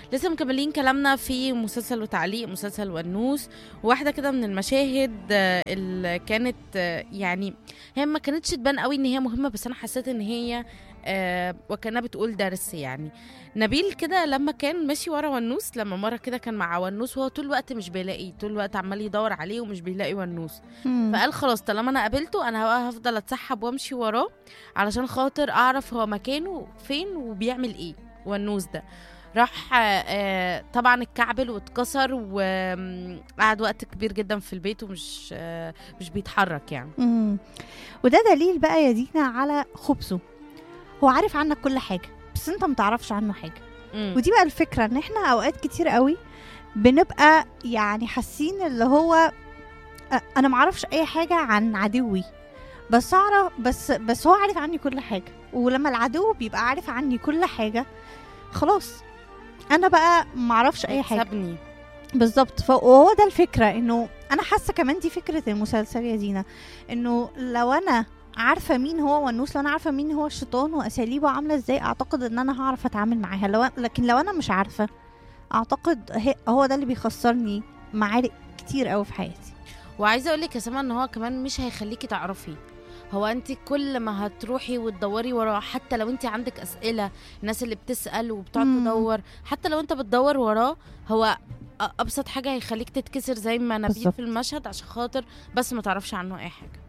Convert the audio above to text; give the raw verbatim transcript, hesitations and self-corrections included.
لسه مكملين كلامنا في مسلسل وتعليق مسلسل ونوس. واحدة كده من المشاهد آه، اللي كانت آه، يعني هي ما كانتش تبان قوي ان هي مهمة، بس انا حسيت ان هي آه وكانها بتقول درس. يعني نبيل كده لما كان ماشي ورا ونوس، لما مرة كده كان مع ونوس وهو طول الوقت مش بيلاقيه، طول الوقت عمال يدور عليه ومش بيلاقي ونوس. مم. فقال خلاص طالما انا قابلته انا بقى هفضل اتسحب وامشي وراه علشان خاطر اعرف هو مكانه فين وبيعمل ايه ونوس ده. راح آه، طبعا اتكعبل واتكسر وقعد وقت كبير جدا في البيت ومش آه، مش بيتحرك يعني. مم. وده دليل بقى يا دينا على خبثه. هو عارف عنك كل حاجة بس انت متعرفش عنه حاجة. مم. ودي بقى الفكرة، ان احنا اوقات كتير قوي بنبقى يعني حاسين اللي هو أ- انا معرفش اي حاجة عن عدوي، بس اعرف بس بس هو عارف عني كل حاجة. ولما العدو بيبقى عارف عني كل حاجة خلاص انا بقى معرفش اي حاجة. سابني. بالظبط. فهو ده الفكرة، انه انا حاسة كمان دي فكرة المسلسل يا دينا، انه لو انا عارفة مين هو ونوس، لو انا عارفة مين هو الشيطان واساليبه عاملة ازاي، اعتقد ان انا هعرف اتعامل معاها. لو لكن لو انا مش عارفة، اعتقد هي- هو ده اللي بيخسرني معارك كتير قوي في حياتي. وعايزه اقول لك يا سما ان هو كمان مش هيخليكي تعرفي. هو انت كل ما هتروحي وتدوري وراه، حتى لو انت عندك اسئله، الناس اللي بتسال وبتقعد مم. تدور، حتى لو انت بتدور وراه، هو أ- ابسط حاجه هيخليك تتكسر زي ما نبيل بالظبط. في المشهد عشان خاطر بس ما تعرفش عنه اي حاجه.